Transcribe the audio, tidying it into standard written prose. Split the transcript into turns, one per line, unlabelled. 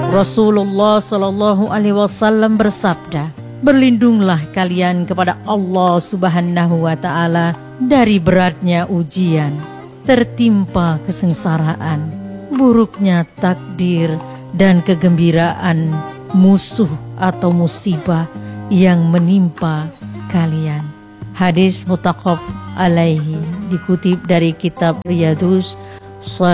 Rasulullah Shallallahu Alaihi Wasallam bersabda, berlindunglah kalian kepada Allah Subhanahu Wa Taala dari beratnya ujian, tertimpa kesengsaraan, buruknya takdir, dan kegembiraan musuh atau musibah yang menimpa kalian. Hadis muttafaq alaihi, dikutip dari kitab Riyadhus